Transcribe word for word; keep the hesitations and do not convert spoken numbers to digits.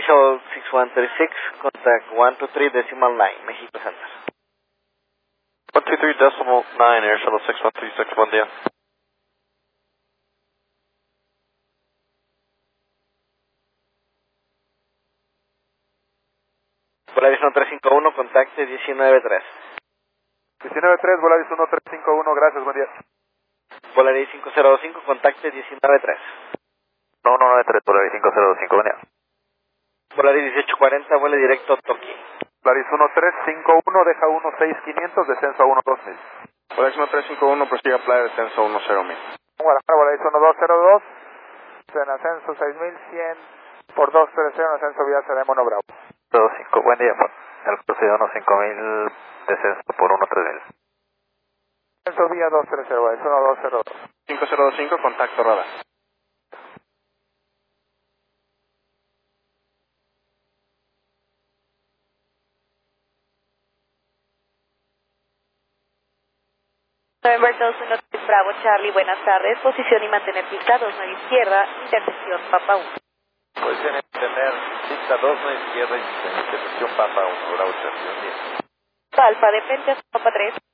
official six one three six, contact one two three decimal nine, Mexico Center. one two three decimal nine, Air Shuttle six one three six, buen día. Volaris uno tres cinco uno, contacte diecinueve tres. diecinueve tres, Volaris uno tres cinco uno, gracias, buen día. Volaris cinco cero dos cinco, contacte diecinueve tres. No, no, nueve tres, Volaris cinco cero dos cinco, buen día. Volaris dieciocho cuarenta, vuelo directo Toki. Volaris uno tres cinco uno, deja uno seis quinientos, descenso a uno dos mil. Volaris uno tres cinco uno, prosiga playa, descenso a uno cero mil. Guadalajara, Volaris uno dos cero dos, en ascenso seis mil cien por dos tres cero, en ascenso vía Seremo Bravo. dos cinco, buen día, el procedido uno cinco mil, descenso por uno tres mil. Ascenso vía dos tres cero, es uno dos cero dos. cinco cero dos cinco, contacto radar. November dos uno tres Bravo Charlie, buenas tardes, posición y mantener pista dos nueve izquierda, intersección Papa uno. Posición y mantener pista dos nueve izquierda, intersección Papa uno, Bravo Charlie, buen día. Alfa de frente a Papa tres.